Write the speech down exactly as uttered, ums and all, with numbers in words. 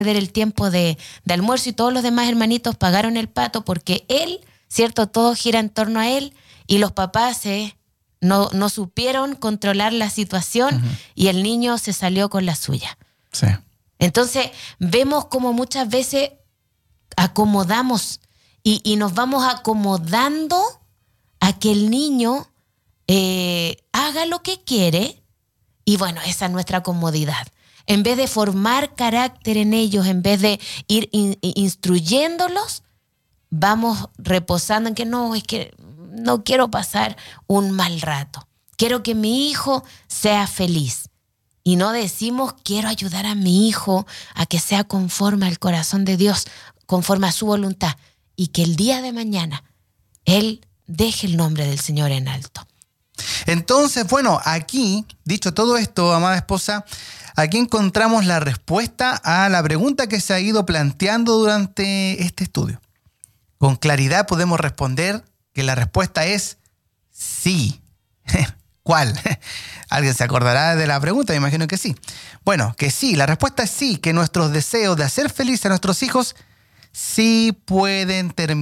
perder el tiempo de, de almuerzo y todos los demás hermanitos pagaron el pato porque él, ¿cierto? Todo gira en torno a él y los papás eh, no, no supieron controlar la situación uh-huh. y el niño se salió con la suya. Sí. Entonces vemos como muchas veces acomodamos y, y nos vamos acomodando a que el niño eh, haga lo que quiere y bueno, esa es nuestra comodidad. En vez de formar carácter en ellos, en vez de ir in, instruyéndolos, vamos reposando en que no, es que no quiero pasar un mal rato. Quiero que mi hijo sea feliz. Y no decimos, quiero ayudar a mi hijo a que sea conforme al corazón de Dios, conforme a su voluntad. Y que el día de mañana él deje el nombre del Señor en alto. Entonces, bueno, aquí, dicho todo esto, amada esposa, aquí encontramos la respuesta a la pregunta que se ha ido planteando durante este estudio. Con claridad podemos responder que la respuesta es sí. ¿Cuál? ¿Alguien se acordará de la pregunta? Me imagino que sí. Bueno, que sí, la respuesta es sí, que nuestros deseos de hacer feliz a nuestros hijos sí pueden terminar